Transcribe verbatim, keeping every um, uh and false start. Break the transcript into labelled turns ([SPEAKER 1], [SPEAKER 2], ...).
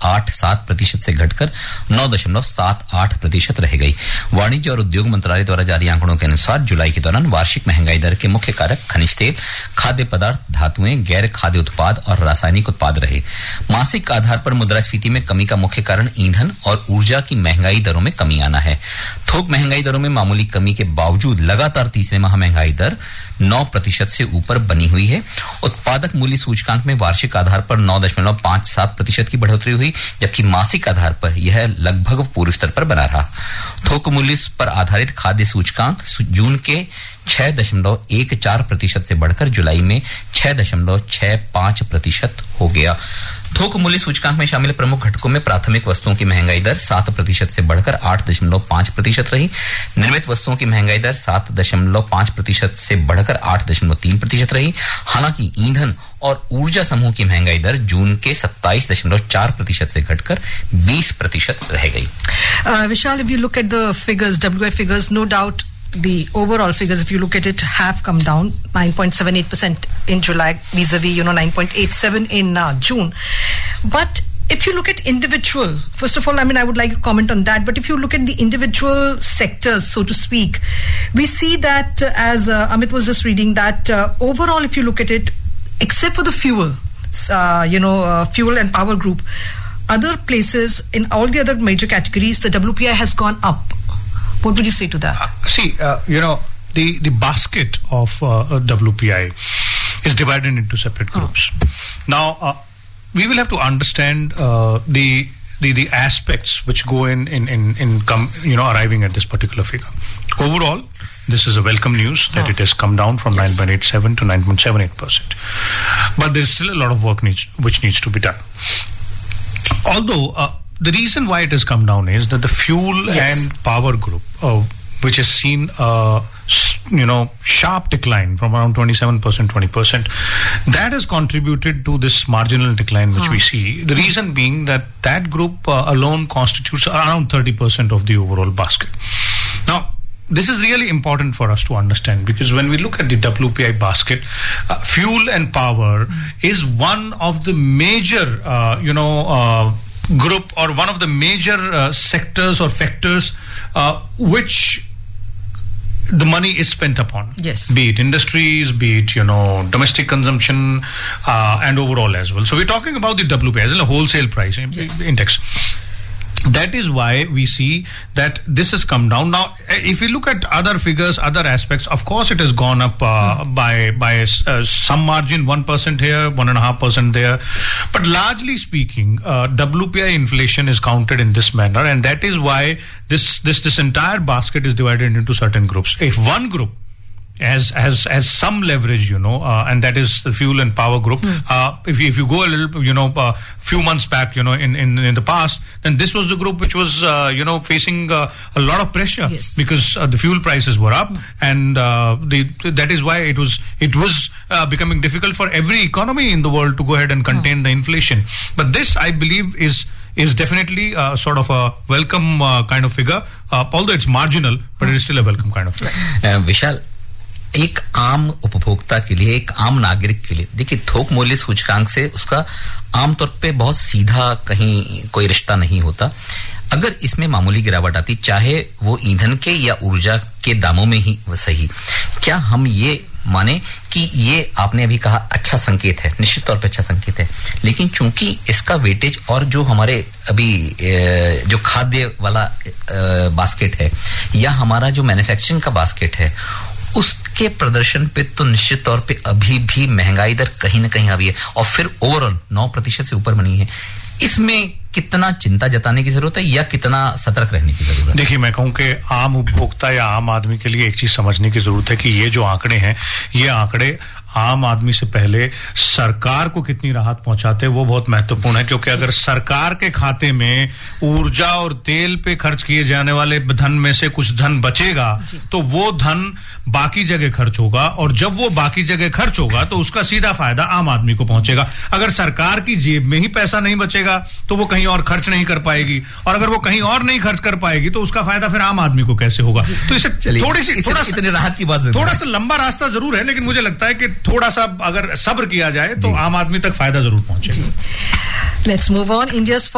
[SPEAKER 1] आठ सात प्रतिशत से घटकर नौ दशमलव सात आठ प्रतिशत रह गई। वाणिज्य और उद्योग मंत्रालय द्वारा जारी आंकड़ों के अनुसार जुलाई के दौरान वार्षिक महंगाई दर के मुख्य कारक खनिज तेल, खाद्य पदार्थ, धातुएं, गैर खाद्य उत्पाद और रासायनिक उत्पाद रहे। मासिक आधार पर मुद्रास्फीति में कमी का मुख्य कारण ईंधन और ऊर्जा की महंगाई दरों में कमी आना है। थोक महंगाई दरों में मामूली कमी के बावजूद लगातार तीसरे माह महंगाई दर नौ प्रतिशत से ऊपर बनी हुई है। उत्पादक मूल्य सूचकांक में वार्षिक आधार पर नौ दशमलव पांच सात प्रतिशत की बढ़ोतरी हुई, जबकि मासिक आधार पर यह लगभग पूर्व स्तर पर बना रहा। थोक मूल्य पर आधारित खाद्य सूचकांक जून के छह दशमलव एक चार प्रतिशत से बढ़कर जुलाई में छह दशमलव छह पांच प्रतिशत हो गया। थोक मूल्य सूचकांक में शामिल प्रमुख घटकों में प्राथमिक वस्तुओं की महंगाई दर सात प्रतिशत से बढ़कर आठ दशमलव पांच प्रतिशत रही। निर्मित वस्तुओं की महंगाई दर सात दशमलव पांच प्रतिशत से बढ़कर आठ दशमलव तीन प्रतिशत रही। हालांकि ईंधन और ऊर्जा समूह की महंगाई दर जून के सत्ताईस दशमलव चार प्रतिशत से घटकर बीस प्रतिशत रह गई।
[SPEAKER 2] विशाल, if you look at the figures, W I figures, no doubt the overall figures, if you look at it, have come down nine point seven eight percent in July vis-a-vis, you know, nine point eight seven in uh, June. But if you look at individual, first of all, I mean, I would like to comment on that, but if you look at the individual sectors, so to speak, we see that uh, as uh, Amit was just reading that uh, overall, if you look at it, except for the fuel, uh, you know, uh, fuel and power group, other places in all the other major categories, the W P I has gone up. What would you say to that?
[SPEAKER 3] Uh, see, uh, you know, the, the basket of uh, W P I is divided into separate groups. Oh. Now, uh, we will have to understand uh, the, the the aspects which go in in in, in come, you know, arriving at this particular figure. Overall, this is a welcome news that oh. it has come down from yes. nine point eight seven to nine point seven eight percent. But there is still a lot of work needs which needs to be done. Although uh, the reason why it has come down is that the fuel yes. and power group, uh, which has seen a you know sharp decline from around twenty-seven percent, twenty percent, that has contributed to this marginal decline which huh. we see. The reason being that that group uh, alone constitutes around thirty percent of the overall basket. Now, this is really important for us to understand, because when we look at the W P I basket, uh, fuel and power mm. is one of the major, uh, you know, uh, group or one of the major uh, sectors or factors uh, which the money is spent upon.
[SPEAKER 2] Yes.
[SPEAKER 3] Be it industries, be it, you know, domestic consumption, uh, and overall as well. So we're talking about the W P I as a wholesale price yes. index. That is why we see that this has come down. Now, if we look at other figures, other aspects, of course, it has gone up uh, mm. by by uh, some margin, one percent here, one and a half percent there. But largely speaking, uh, W P I inflation is counted in this manner, and that is why this this this entire basket is divided into certain groups. If one group has has has some leverage, you know, uh, and that is the fuel and power group. Mm. Uh, if you, if you go a little, you know, a uh, few months back, you know, in, in in the past, then this was the group which was, uh, you know, facing uh, a lot of pressure
[SPEAKER 2] yes.
[SPEAKER 3] because uh, the fuel prices were up, mm. and uh, the that is why it was it was uh, becoming difficult for every economy in the world to go ahead and contain mm. the inflation. But this, I believe, is. is definitely uh, sort of a welcome uh, kind of figure, uh, although it's marginal, but mm. it is still a welcome kind of figure.
[SPEAKER 1] Uh, Vishal, एक आम उपभोक्ता के लिए, एक आम नागरिक के लिए, देखिए, थोक मूल्य सूचकांक से उसका आमतौर पे बहुत सीधा कहीं कोई रिश्ता नहीं होता। अगर इसमें मामूली गिरावट आती, चाहे वो ईंधन के या ऊर्जा के दामों में ही सही, क्या हम ये माने कि ये आपने अभी कहा अच्छा संकेत है? निश्चित तौर पे अच्छा संकेत है, लेकिन चूंकि इसका वेटेज और जो हमारे अभी जो खाद्य वाला बास्केट है या हमारा जो मैन्युफैक्चरिंग का बास्केट है, उसके प्रदर्शन पे तो निश्चित तौर पे अभी भी महंगाई दर कहीं ना कहीं अभी है, और फिर ओवरऑल नौ प्रतिशत से ऊपर बनी है। इसमें कितना चिंता जताने की जरूरत है या कितना सतर्क रहने की जरूरत है?
[SPEAKER 3] देखिए, मैं कहूं कि आम उपभोक्ता या आम आदमी के लिए एक चीज समझने की जरूरत है कि ये जो आंकड़े हैं, ये आंकड़े आम आदमी से पहले सरकार को कितनी राहत पहुंचाते हैं वो बहुत महत्वपूर्ण है, क्योंकि अगर सरकार के खाते में ऊर्जा और तेल पे खर्च किए जाने वाले धन में से कुछ धन बचेगा तो वो धन बाकी जगह खर्च होगा, और जब वो बाकी जगह खर्च होगा तो उसका सीधा फायदा आम आदमी को पहुंचेगा। अगर सरकार की जेब में ही पैसा नहीं बचेगा तो वो कहीं और खर्च नहीं कर पाएगी, और अगर वो कहीं और नहीं खर्च कर पाएगी तो उसका फायदा फिर आम आदमी को कैसे होगा? तो इसे थोड़ी सी थोड़ा सा राहत की बात, थोड़ा सा लंबा रास्ता जरूर है, लेकिन मुझे लगता है कि थोड़ा सा अगर सब्र किया जाए तो आम आदमी तक फायदा जरूर पहुंचेगा।
[SPEAKER 2] Let's move on. इंडिया's